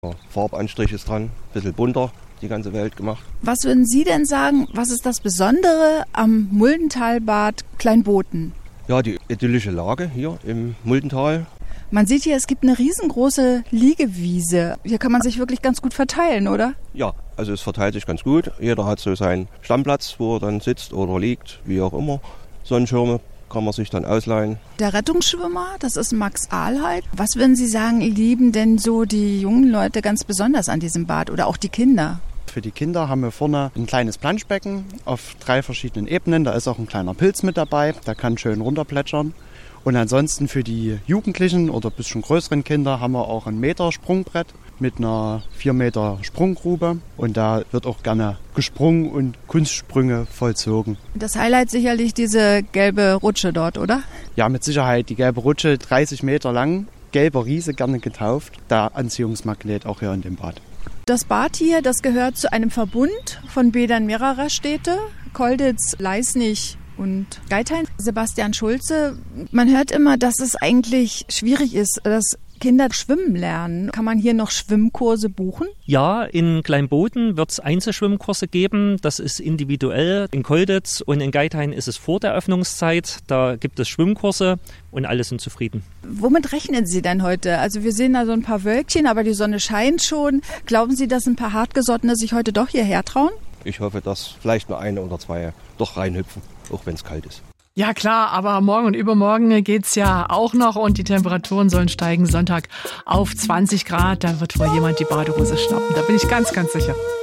Farbanstrich ist dran, ein bisschen bunter, die ganze Welt gemacht. Was würden Sie denn sagen, was ist das Besondere am Muldentalbad Kleinboten? Ja, die idyllische Lage hier im Muldental. Man sieht hier, es gibt eine riesengroße Liegewiese. Hier kann man sich wirklich ganz gut verteilen, oder? Ja, also es verteilt sich ganz gut. Jeder hat so seinen Stammplatz, wo er dann sitzt oder liegt, wie auch immer. Sonnenschirme kann man sich dann ausleihen. Der Rettungsschwimmer, das ist Max Ahlheit. Was würden Sie sagen, lieben denn so die jungen Leute ganz besonders an diesem Bad oder auch die Kinder? Für die Kinder haben wir vorne ein kleines Planschbecken auf 3 verschiedenen Ebenen. Da ist auch ein kleiner Pilz mit dabei, der kann schön runterplätschern. Und ansonsten für die Jugendlichen oder ein bisschen größeren Kinder haben wir auch ein Meter Sprungbrett mit einer 4 Meter Sprunggrube. Und da wird auch gerne gesprungen und Kunstsprünge vollzogen. Das Highlight sicherlich diese gelbe Rutsche dort, oder? Ja, mit Sicherheit die gelbe Rutsche, 30 Meter lang, gelber Riese, gerne getauft. Der Anziehungsmagnet auch hier in dem Bad. Das Bad hier, das gehört zu einem Verbund von Bädern mehrerer Städte, Colditz, Leisnig und Geithain. Sebastian Schulze, man hört immer, dass es eigentlich schwierig ist, dass Kinder schwimmen lernen. Kann man hier noch Schwimmkurse buchen? Ja, in Kleinboten wird es Einzelschwimmkurse geben. Das ist individuell. In Colditz und in Geithain ist es vor der Öffnungszeit. Da gibt es Schwimmkurse und alle sind zufrieden. Womit rechnen Sie denn heute? Also wir sehen da so ein paar Wölkchen, aber die Sonne scheint schon. Glauben Sie, dass ein paar Hartgesottene sich heute doch hierher trauen? Ich hoffe, dass vielleicht nur 1 oder 2 doch reinhüpfen, auch wenn es kalt ist. Ja klar, aber morgen und übermorgen geht's ja auch noch und die Temperaturen sollen steigen. Sonntag auf 20 Grad, da wird wohl jemand die Badehose schnappen. Da bin ich ganz, ganz sicher.